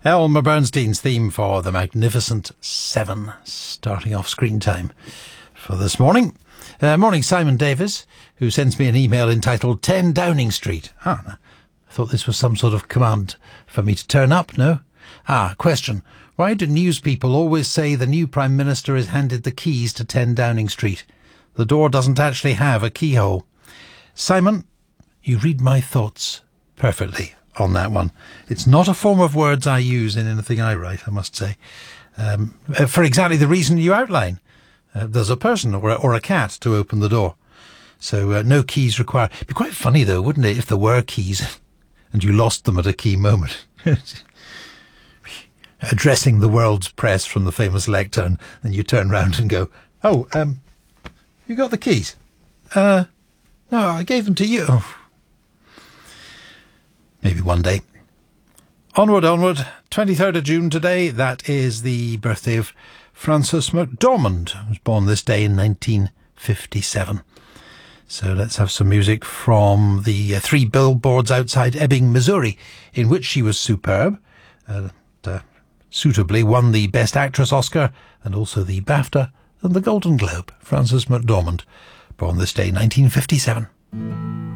Elmer Bernstein's theme for The Magnificent Seven, starting off screen time for this morning. Morning, Simon Davis, who sends me an email entitled 10 Downing Street. I thought this was some sort of command for me to turn up, no? Question. Why do news people always say the new Prime Minister is handed the keys to 10 Downing Street? The door doesn't actually have a keyhole. Simon, you read my thoughts perfectly on that one. It's not a form of words I use in anything I write, I must say. For exactly the reason you outline. There's a person or a cat to open the door. So no keys required. It'd be quite funny though, wouldn't it, if there were keys and you lost them at a key moment. Addressing the world's press from the famous lectern, and you turn round and go, you got the keys? No, I gave them to you. Oh. Maybe one day. Onward. 23rd of June today. That is the birthday of Frances McDormand, who was born this day in 1957. So let's have some music from the 3 billboards outside Ebbing, Missouri, in which she was superb. Suitably won the Best Actress Oscar and also the BAFTA and the Golden Globe. Frances McDormand, born this day, 1957.